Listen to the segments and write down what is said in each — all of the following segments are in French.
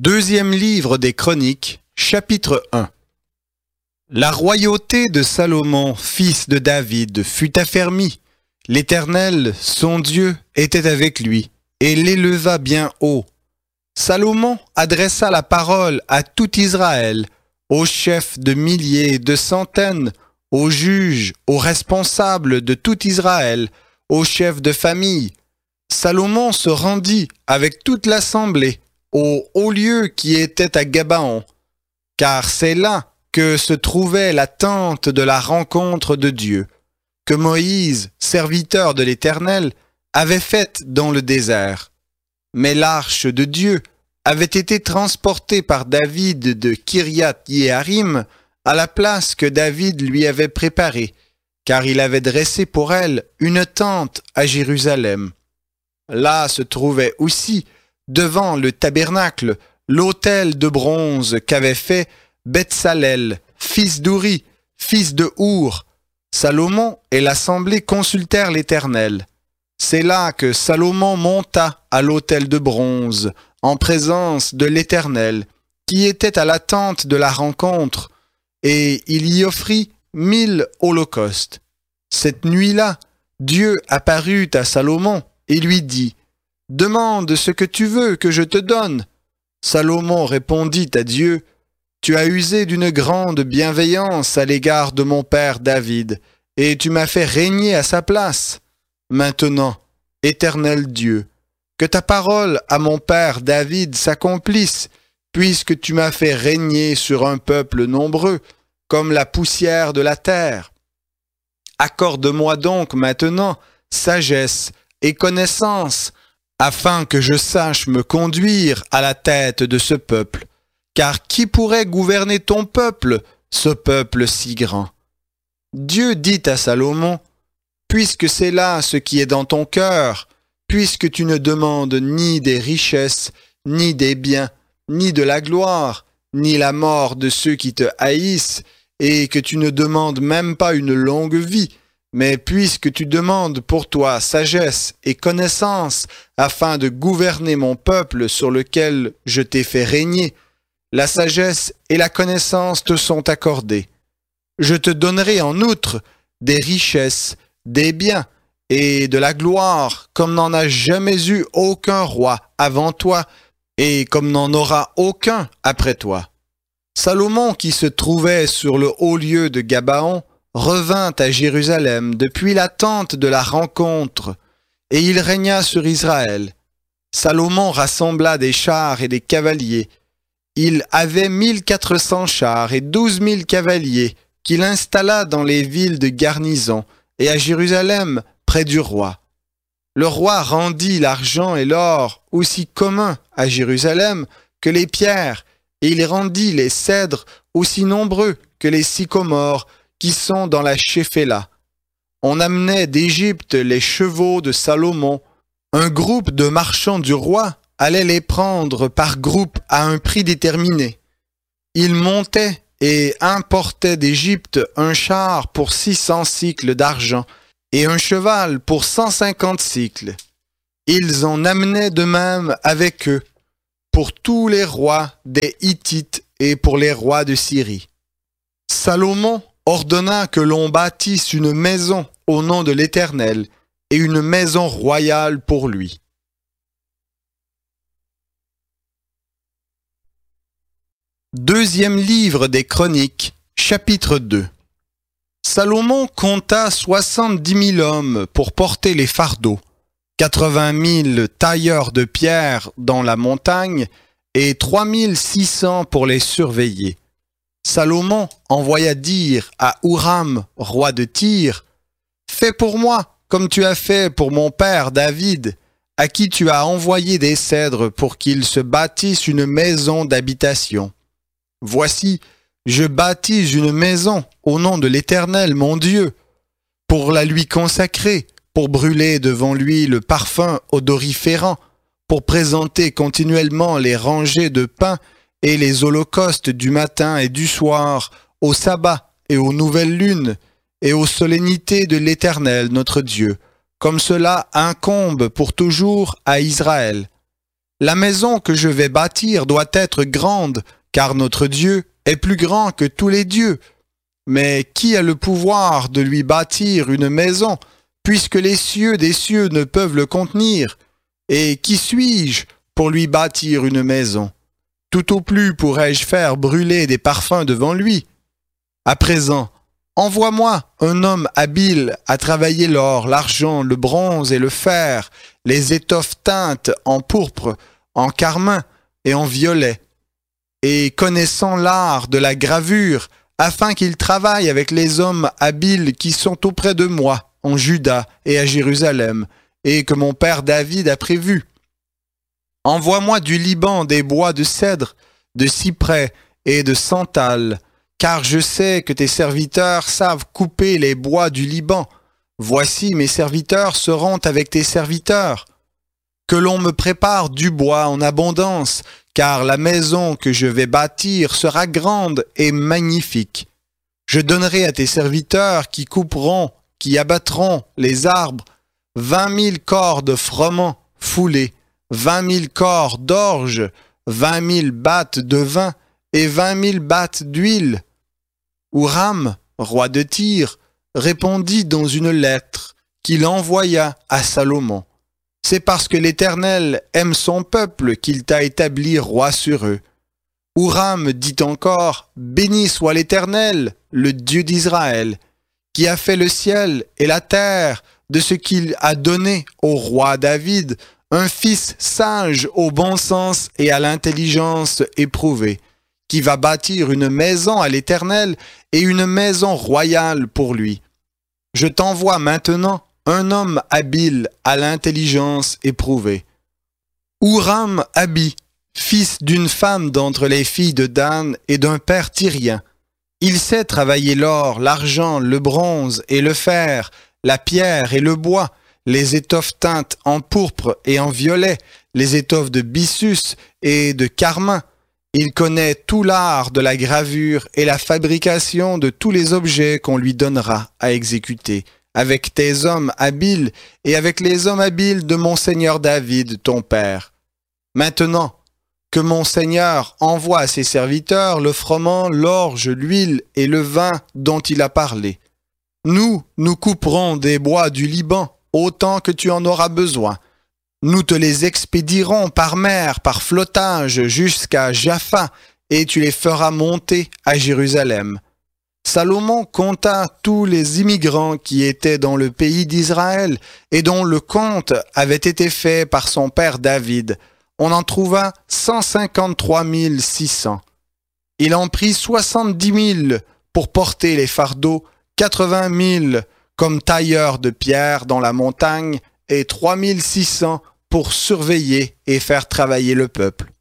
Deuxième livre des Chroniques, chapitre 1. La royauté de Salomon, fils de David, fut affermie. L'Éternel, son Dieu, était avec lui, et l'éleva bien haut. Salomon adressa la parole à tout Israël, aux chefs de milliers et de centaines, aux juges, aux responsables de tout Israël, aux chefs de famille. Salomon se rendit avec toute l'assemblée au haut lieu qui était à Gabaon, car c'est là que se trouvait la tente de la rencontre de Dieu, que Moïse, serviteur de l'Éternel, avait faite dans le désert. Mais l'arche de Dieu avait été transportée par David de Kiriath-Yearim à la place que David lui avait préparée, car il avait dressé pour elle une tente à Jérusalem. Là se trouvait aussi, devant le tabernacle, l'autel de bronze qu'avait fait Betsalel, fils d'Uri, fils de Our. Salomon et l'assemblée consultèrent l'Éternel. C'est là que Salomon monta à l'autel de bronze, en présence de l'Éternel, qui était à la tente de la rencontre, et il y offrit 1000 holocaustes. Cette nuit-là, Dieu apparut à Salomon et lui dit : « Demande ce que tu veux que je te donne. » Salomon répondit à Dieu : « Tu as usé d'une grande bienveillance à l'égard de mon père David, et tu m'as fait régner à sa place. Maintenant, Éternel Dieu, que ta parole à mon père David s'accomplisse, puisque tu m'as fait régner sur un peuple nombreux, comme la poussière de la terre. Accorde-moi donc maintenant sagesse et connaissance, afin que je sache me conduire à la tête de ce peuple. Car qui pourrait gouverner ton peuple, ce peuple si grand ? Dieu dit à Salomon : « Puisque c'est là ce qui est dans ton cœur, puisque tu ne demandes ni des richesses, ni des biens, ni de la gloire, ni la mort de ceux qui te haïssent, et que tu ne demandes même pas une longue vie, mais puisque tu demandes pour toi sagesse et connaissance, afin de gouverner mon peuple sur lequel je t'ai fait régner, la sagesse et la connaissance te sont accordées. Je te donnerai en outre des richesses, des biens et de la gloire, comme n'en a jamais eu aucun roi avant toi, et comme n'en aura aucun après toi. » Salomon, qui se trouvait sur le haut lieu de Gabaon, revint à Jérusalem depuis la tente de la rencontre, et il régna sur Israël. Salomon rassembla des chars et des cavaliers. Il avait 1400 chars et 12 000 cavaliers qu'il installa dans les villes de garnison et à Jérusalem près du roi. Le roi rendit l'argent et l'or aussi communs à Jérusalem que les pierres, et il rendit les cèdres aussi nombreux que les sycomores qui sont dans la Shéphéla. On amenait d'Égypte les chevaux de Salomon. Un groupe de marchands du roi allait les prendre par groupe à un prix déterminé. Ils montaient et importaient d'Égypte un char pour 600 cycles d'argent et un cheval pour 150 cycles. Ils en amenaient de même avec eux pour tous les rois des Hittites et pour les rois de Syrie. Salomon ordonna que l'on bâtisse une maison au nom de l'Éternel et une maison royale pour lui. Deuxième livre des Chroniques, chapitre 2. Salomon compta 70 000 hommes pour porter les fardeaux, 80 000 tailleurs de pierre dans la montagne et 3 600 pour les surveiller. Salomon envoya dire à Huram, roi de Tyr : « Fais pour moi comme tu as fait pour mon père David, à qui tu as envoyé des cèdres pour qu'il se bâtisse une maison d'habitation. Voici, je bâtis une maison au nom de l'Éternel mon Dieu, pour la lui consacrer, pour brûler devant lui le parfum odoriférant, pour présenter continuellement les rangées de pain et les holocaustes du matin et du soir, au sabbat et aux nouvelles lunes, et aux solennités de l'Éternel notre Dieu, comme cela incombe pour toujours à Israël. La maison que je vais bâtir doit être grande, car notre Dieu est plus grand que tous les dieux. Mais qui a le pouvoir de lui bâtir une maison, puisque les cieux des cieux ne peuvent le contenir? Et qui suis-je pour lui bâtir une maison? Tout au plus pourrais-je faire brûler des parfums devant lui. À présent, envoie-moi un homme habile à travailler l'or, l'argent, le bronze et le fer, les étoffes teintes en pourpre, en carmin et en violet, et connaissant l'art de la gravure, afin qu'il travaille avec les hommes habiles qui sont auprès de moi, en Juda et à Jérusalem, et que mon père David a prévu. Envoie-moi du Liban des bois de cèdre, de cyprès et de santal, car je sais que tes serviteurs savent couper les bois du Liban. Voici mes serviteurs seront avec tes serviteurs. Que l'on me prépare du bois en abondance, car la maison que je vais bâtir sera grande et magnifique. Je donnerai à tes serviteurs qui couperont, qui abattront les arbres, 20 000 corps de froment foulés, 20 000 corps d'orge, 20 000 battes de vin et 20 000 battes d'huile. Huram, roi de Tyr, répondit dans une lettre qu'il envoya à Salomon. C'est parce que l'Éternel aime son peuple qu'il t'a établi roi sur eux. Huram dit encore, béni soit l'Éternel, le Dieu d'Israël, qui a fait le ciel et la terre de ce qu'il a donné au roi David, un fils sage au bon sens et à l'intelligence éprouvée, qui va bâtir une maison à l'Éternel et une maison royale pour lui. Je t'envoie maintenant un homme habile à l'intelligence éprouvée. Huram Abi, fils d'une femme d'entre les filles de Dan et d'un père tyrien. Il sait travailler l'or, l'argent, le bronze et le fer, la pierre et le bois, les étoffes teintes en pourpre et en violet, les étoffes de byssus et de carmin. Il connaît tout l'art de la gravure et la fabrication de tous les objets qu'on lui donnera à exécuter, avec tes hommes habiles et avec les hommes habiles de mon seigneur David, ton père. Maintenant, que mon seigneur envoie à ses serviteurs le froment, l'orge, l'huile et le vin dont il a parlé. Nous couperons des bois du Liban, autant que tu en auras besoin. Nous te les expédierons par mer, par flottage, jusqu'à Jaffa, et tu les feras monter à Jérusalem. Salomon compta tous les immigrants qui étaient dans le pays d'Israël, et dont le compte avait été fait par son père David. On en trouva 153 600. Il en prit 70 000 pour porter les fardeaux, 80 000 comme tailleurs de pierre dans la montagne et 3 600 pour surveiller et faire travailler le peuple.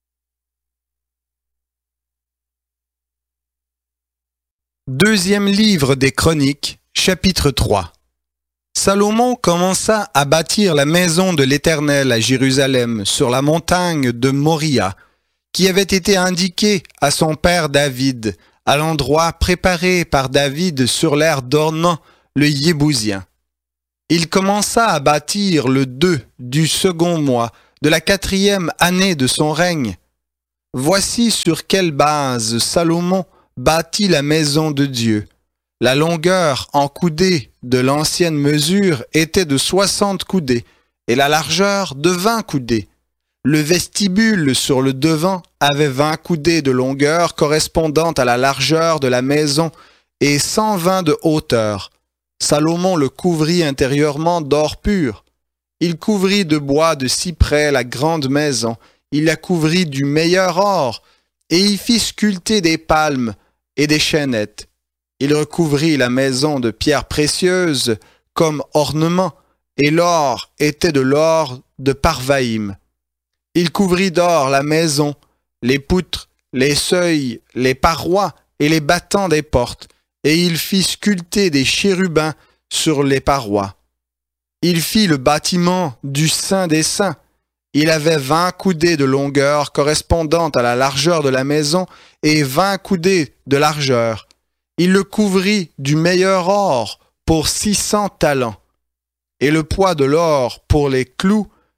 Deuxième livre des Chroniques, chapitre 3. Salomon commença à bâtir la maison de l'Éternel à Jérusalem sur la montagne de Moria, qui avait été indiquée à son père David, à l'endroit préparé par David sur l'aire d'Ornan, le Yébousien. Il commença à bâtir le 2 du second mois de la 4e année de son règne. Voici sur quelle base Salomon bâtit la maison de Dieu. La longueur en coudées de l'ancienne mesure était de 60 coudées et la largeur de 20 coudées. Le vestibule sur le devant avait 20 coudées de longueur correspondant à la largeur de la maison et 120 de hauteur. Salomon le couvrit intérieurement d'or pur. Il couvrit de bois de cyprès la grande maison. Il la couvrit du meilleur or et y fit sculpter des palmes et des chaînettes. Il recouvrit la maison de pierres précieuses comme ornement, et l'or était de l'or de Parvaïm. Il couvrit d'or la maison, les poutres, les seuils, les parois et les battants des portes, et il fit sculpter des chérubins sur les parois. Il fit le bâtiment du Saint des Saints. Il avait 20 coudées de longueur correspondant à la largeur de la maison et 20 coudées de largeur. Il le couvrit du meilleur or pour 600 talents. Et le poids de l'or pour les clous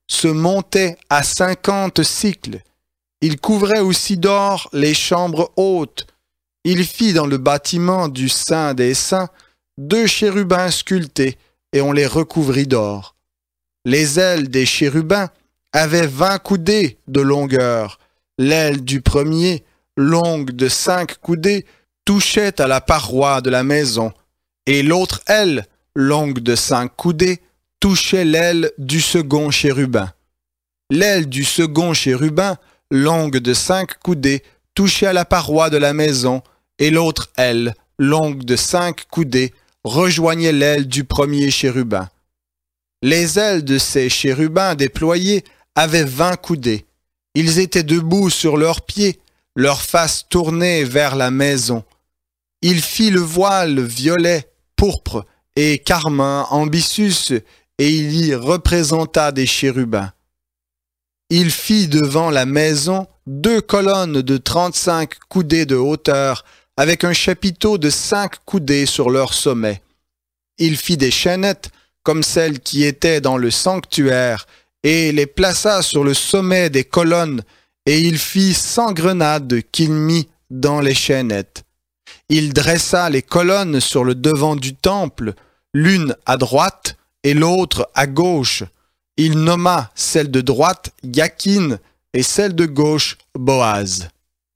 se montait à 50 cycles. Il couvrait aussi d'or les chambres hautes. Il fit dans le bâtiment du Saint des Saints 2 chérubins sculptés, et on les recouvrit d'or. Les ailes des chérubins avaient 20 coudées de longueur. L'aile du premier, longue de 5 coudées, touchait à la paroi de la maison, et l'autre aile, longue de 5 coudées, touchait l'aile du second chérubin. L'aile du second chérubin, longue de 5 coudées, touchait à la paroi de la maison, et l'autre aile, longue de 5 coudées, rejoignait l'aile du premier chérubin. Les ailes de ces chérubins déployés avaient 20 coudées. Ils étaient debout sur leurs pieds, leur face tournée vers la maison. Il fit le voile violet, pourpre et carmin en byssus, et il y représenta des chérubins. Il fit devant la maison 2 colonnes de 35 coudées de hauteur, avec un chapiteau de 5 coudées sur leur sommet. Il fit des chaînettes comme celles qui étaient dans le sanctuaire, et les plaça sur le sommet des colonnes, et il fit 100 grenades qu'il mit dans les chaînettes. Il dressa les colonnes sur le devant du temple, l'une à droite et l'autre à gauche. Il nomma celle de droite Yakin et celle de gauche Boaz.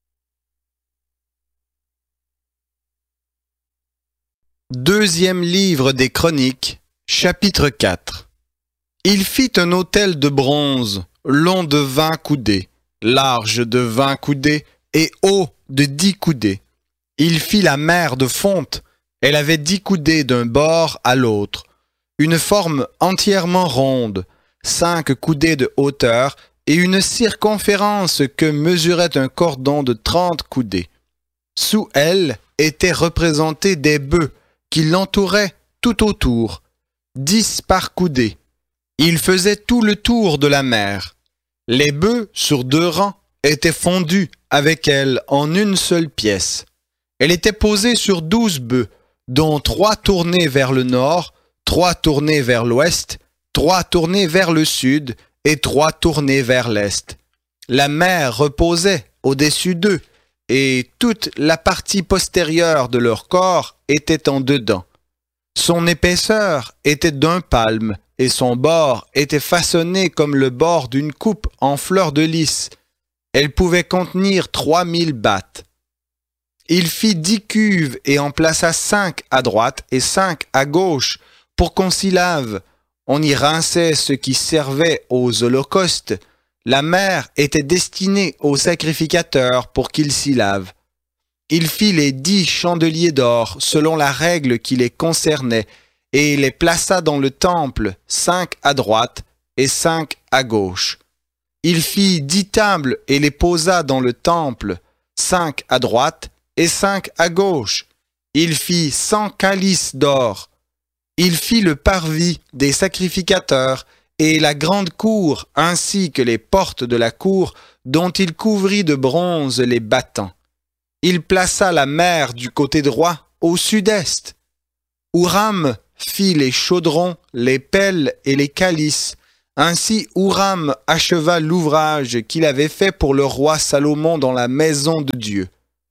Deuxième livre des Chroniques, chapitre 4. Il fit un autel de bronze, long de 20 coudées, large de 20 coudées et haut de 10 coudées. Il fit la mer de fonte, elle avait 10 coudées d'un bord à l'autre, une forme entièrement ronde, 5 coudées de hauteur et une circonférence que mesurait un cordon de 30 coudées. Sous elle étaient représentés des bœufs qui l'entouraient tout autour, 10 par coudée. Il faisait tout le tour de la mer. Les bœufs, sur 2 rangs, étaient fondus avec elle en une seule pièce. Elle était posée sur 12 bœufs, dont 3 tournés vers le nord, 3 tournés vers l'ouest, 3 tournés vers le sud et 3 tournés vers l'est. La mer reposait au-dessus d'eux, et toute la partie postérieure de leur corps était en dedans. Son épaisseur était d'1 palme, et son bord était façonné comme le bord d'une coupe en fleur de lys. Elle pouvait contenir 3000 battes. Il fit 10 cuves et en plaça 5 à droite et 5 à gauche pour qu'on s'y lave. On y rinçait ce qui servait aux holocaustes. La mer était destinée aux sacrificateurs pour qu'ils s'y lavent. Il fit les 10 chandeliers d'or selon la règle qui les concernait et les plaça dans le temple, 5 à droite et 5 à gauche. Il fit 10 tables et les posa dans le temple, 5 à droite et 5 à gauche. Il fit 100 calices d'or. Il fit le parvis des sacrificateurs et la grande cour, ainsi que les portes de la cour, dont il couvrit de bronze les battants. Il plaça la mer du côté droit, au sud-est. Houram fit les chaudrons, les pelles et les calices. Ainsi Houram acheva l'ouvrage qu'il avait fait pour le roi Salomon dans la maison de Dieu.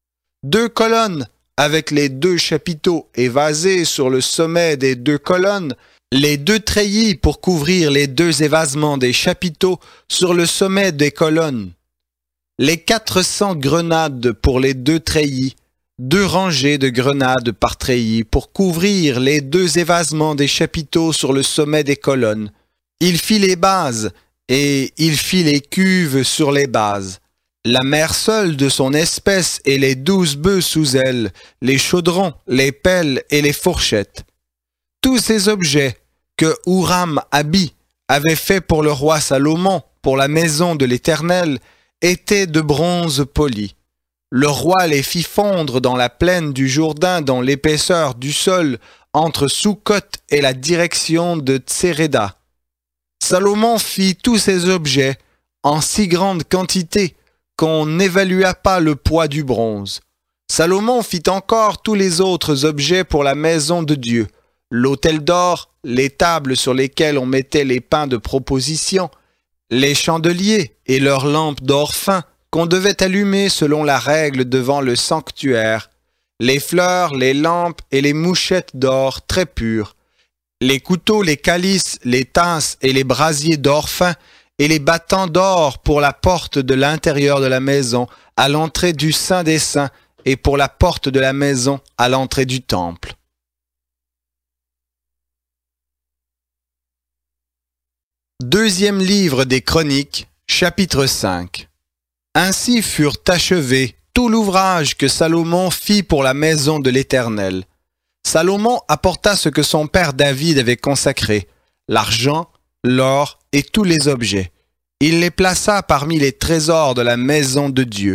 2 colonnes, avec les 2 chapiteaux évasés sur le sommet des 2 colonnes, les 2 treillis pour couvrir les 2 évasements des chapiteaux sur le sommet des colonnes, les 400 grenades pour les 2 treillis, 2 rangées de grenades par treillis pour couvrir les 2 évasements des chapiteaux sur le sommet des colonnes. Il fit les bases et il fit les cuves sur les bases. La mer seule de son espèce et les 12 bœufs sous elle, les chaudrons, les pelles et les fourchettes. Tous ces objets que Houram-Abi avait fait pour le roi Salomon, pour la maison de l'Éternel, étaient de bronze poli. Le roi les fit fondre dans la plaine du Jourdain dans l'épaisseur du sol entre Soukot et la direction de Tséréda. Salomon fit tous ces objets en si grande quantité qu'on n'évalua pas le poids du bronze. Salomon fit encore tous les autres objets pour la maison de Dieu, l'autel d'or, les tables sur lesquelles on mettait les pains de proposition, les chandeliers et leurs lampes d'or fin qu'on devait allumer selon la règle devant le sanctuaire, les fleurs, les lampes et les mouchettes d'or très pures, les couteaux, les calices, les tasses et les brasiers d'or fin et les battants d'or pour la porte de l'intérieur de la maison à l'entrée du Saint des Saints et pour la porte de la maison à l'entrée du temple. Deuxième livre des Chroniques, chapitre 5. Ainsi furent achevés tout l'ouvrage que Salomon fit pour la maison de l'Éternel. Salomon apporta ce que son père David avait consacré, l'argent, l'or et tous les objets. Il les plaça parmi les trésors de la maison de Dieu.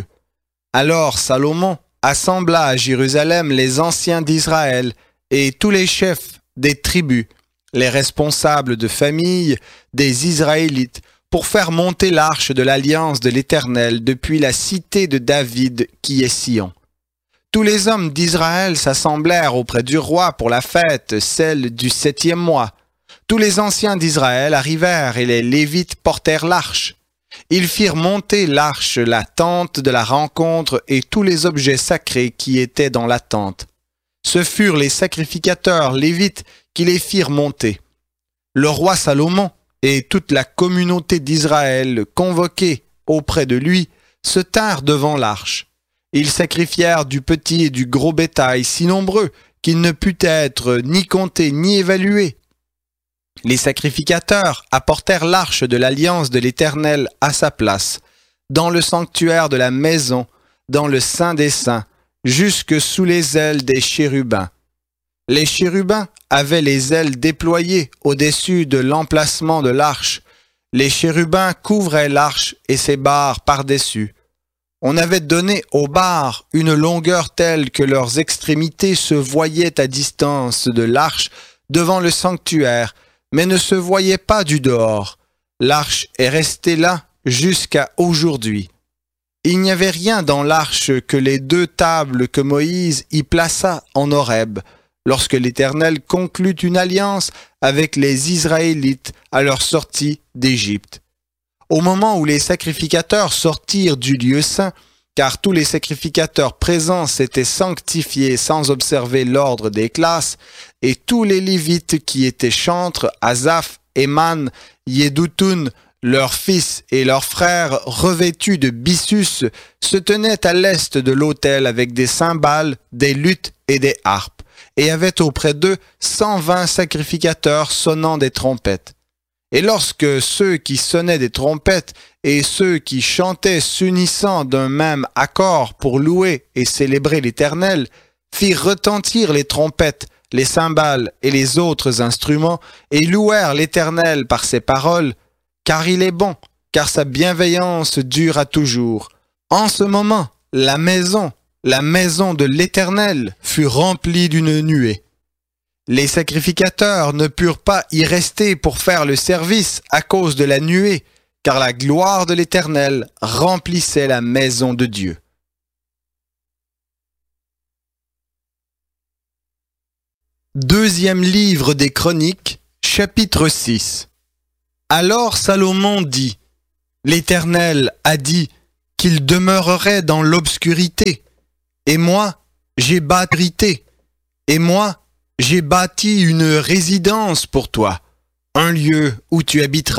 Alors Salomon assembla à Jérusalem les anciens d'Israël et tous les chefs des tribus, les responsables de famille des Israélites, pour faire monter l'arche de l'alliance de l'Éternel depuis la cité de David qui est Sion. Tous les hommes d'Israël s'assemblèrent auprès du roi pour la fête, celle du 7e mois. Tous les anciens d'Israël arrivèrent et les Lévites portèrent l'arche. Ils firent monter l'arche, la tente de la rencontre et tous les objets sacrés qui étaient dans la tente. Ce furent les sacrificateurs Lévites qui les firent monter. Le roi Salomon et toute la communauté d'Israël convoqués auprès de lui se tinrent devant l'arche. Ils sacrifièrent du petit et du gros bétail si nombreux qu'il ne put être ni compté ni évalué. Les sacrificateurs apportèrent l'arche de l'alliance de l'Éternel à sa place, dans le sanctuaire de la maison, dans le Saint des Saints, jusque sous les ailes des chérubins. Les chérubins avaient les ailes déployées au-dessus de l'emplacement de l'arche. Les chérubins couvraient l'arche et ses barres par-dessus. On avait donné aux barres une longueur telle que leurs extrémités se voyaient à distance de l'arche devant le sanctuaire, mais ne se voyaient pas du dehors. L'arche est restée là jusqu'à aujourd'hui. Il n'y avait rien dans l'arche que les 2 tables que Moïse y plaça en Horeb, lorsque l'Éternel conclut une alliance avec les Israélites à leur sortie d'Égypte. Au moment où les sacrificateurs sortirent du lieu saint, car tous les sacrificateurs présents s'étaient sanctifiés sans observer l'ordre des classes, et tous les Lévites qui étaient chantres, Asaph, Éman, Yédoutoun, leurs fils et leurs frères revêtus de byssus, se tenaient à l'est de l'autel avec des cymbales, des luths et des harpes, et avaient auprès d'eux 120 sacrificateurs sonnant des trompettes. Et lorsque ceux qui sonnaient des trompettes et ceux qui chantaient s'unissant d'un même accord pour louer et célébrer l'Éternel, firent retentir les trompettes, les cymbales et les autres instruments, et louèrent l'Éternel par ses paroles, car il est bon, car sa bienveillance dure à toujours. En ce moment, la maison de l'Éternel fut remplie d'une nuée. Les sacrificateurs ne purent pas y rester pour faire le service à cause de la nuée, car la gloire de l'Éternel remplissait la maison de Dieu. Deuxième livre des Chroniques, chapitre 6. Alors Salomon dit, « L'Éternel a dit qu'il demeurerait dans l'obscurité, et moi, j'ai bâti, et moi, j'ai bâti une résidence pour toi, un lieu où tu habiteras.